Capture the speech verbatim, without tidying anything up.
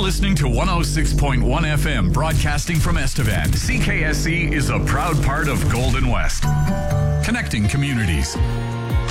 listening to one oh six point one F M, broadcasting from Estevan. C K S C is a proud part of Golden West, connecting communities.